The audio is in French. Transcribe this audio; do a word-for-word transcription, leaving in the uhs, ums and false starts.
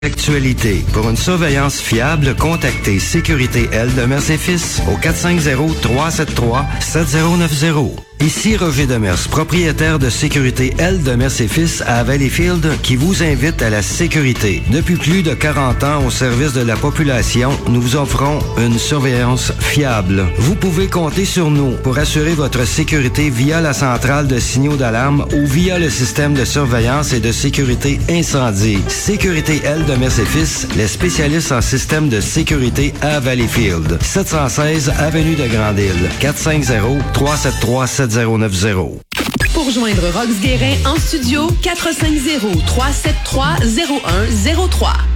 Actualité. Pour une surveillance fiable, contactez Sécurité L de Mercé-Fils au quatre cinq zéro, trois sept trois, sept zéro neuf zéro. Ici Roger Demers, propriétaire de Sécurité L de Mercé-Fils à Valleyfield, qui vous invite à la sécurité. Depuis plus de quarante ans au service de la population, nous vous offrons une surveillance fiable. Vous pouvez compter sur nous pour assurer votre sécurité via la centrale de signaux d'alarme ou via le système de surveillance et de sécurité incendie. Sécurité L de Mercé-Fils, les spécialistes en système de sécurité à Valleyfield. sept cent seize avenue de Grande-Île. quatre cinq zéro, trois sept trois, sept zéro neuf zéro. Pour joindre Rox Guérin en studio, quatre cinq zéro, trois sept trois, zéro un zéro trois.